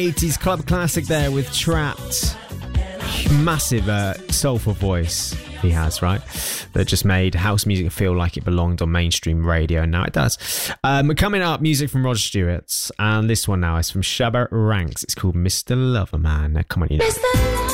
80s club classic there with Trapped. Massive soulful voice he has, right? That just made house music feel like it belonged on mainstream radio, and now it does. Coming up, music from Rod Stewart, and this one now is from Shabba Ranks. It's called Mr. Loverman. Come on, you know.